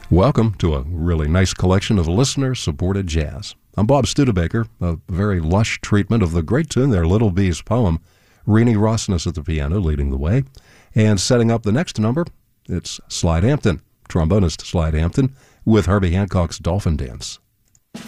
Welcome to a really nice collection of listener-supported jazz. I'm Bob Studebaker, a very lush treatment of the great tune there, Little Bee's poem. Renee Rossness at the piano leading the way. And setting up the next number, it's Slide Hampton, trombonist Slide Hampton, with Herbie Hancock's Dolphin Dance.